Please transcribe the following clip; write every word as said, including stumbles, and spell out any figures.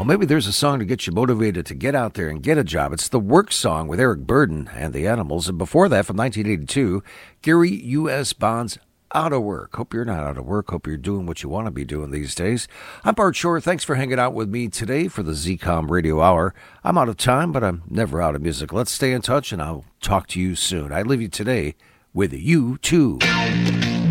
Well, maybe there's a song to get you motivated to get out there and get a job. It's the Work Song with Eric Burden and the Animals. And before that, from nineteen eighty-two, Gary U S. Bond's Out of Work. Hope you're not out of work. Hope you're doing what you want to be doing these days. I'm Bart Shore. Thanks for hanging out with me today for the Z COM Radio Hour. I'm out of time, but I'm never out of music. Let's stay in touch, and I'll talk to you soon. I leave you today with U two.